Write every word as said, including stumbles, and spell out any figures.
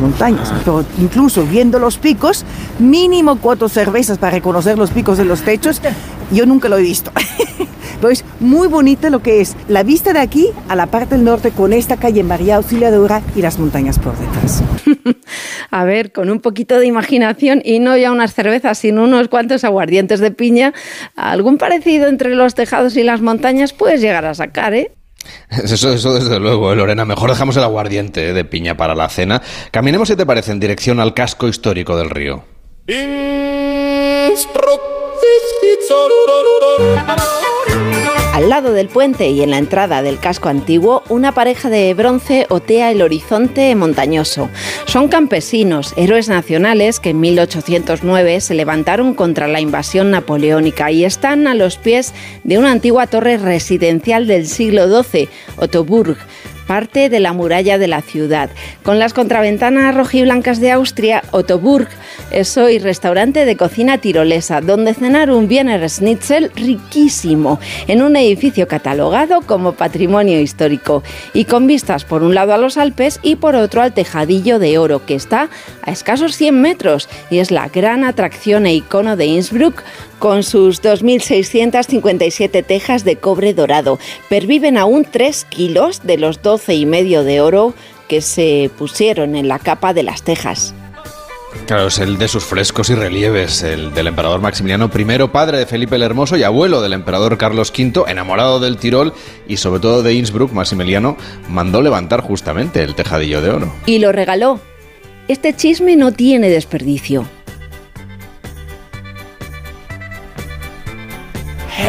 montañas. Pero incluso viendo los picos, mínimo cuatro cervezas para reconocer los picos de los techos, yo nunca lo he visto. Pero es muy bonita lo que es la vista de aquí a la parte del norte con esta calle María Auxiliadora y las montañas por detrás. A ver, con un poquito de imaginación y no ya unas cervezas, sino unos cuantos aguardientes de piña, algún parecido entre los tejados y las montañas puedes llegar a sacar, ¿eh? Eso, eso desde luego, ¿eh, Lorena? Mejor dejamos el aguardiente de piña para la cena. Caminemos, si te parece, en dirección al casco histórico del Río. Al lado del puente y en la entrada del casco antiguo, una pareja de bronce otea el horizonte montañoso. Son campesinos, héroes nacionales que en mil ochocientos nueve se levantaron contra la invasión napoleónica y están a los pies de una antigua torre residencial del siglo doce, Ottoburg, parte de la muralla de la ciudad. Con las contraventanas rojiblancas de Austria, Ottoburg es hoy restaurante de cocina tirolesa, donde cenar un Wiener Schnitzel riquísimo, en un edificio catalogado como patrimonio histórico, y con vistas por un lado a los Alpes y por otro al Tejadillo de Oro, que está a escasos cien metros, y es la gran atracción e icono de Innsbruck, con sus dos mil seiscientas cincuenta y siete tejas de cobre dorado. Perviven aún tres kilos de los doce y medio de oro que se pusieron en la capa de las tejas. Claro, es el de sus frescos y relieves, el del emperador Maximiliano primero, padre de Felipe el Hermoso y abuelo del emperador Carlos quinto, enamorado del Tirol y sobre todo de Innsbruck. Maximiliano mandó levantar justamente el Tejadillo de Oro. Y lo regaló. Este chisme no tiene desperdicio.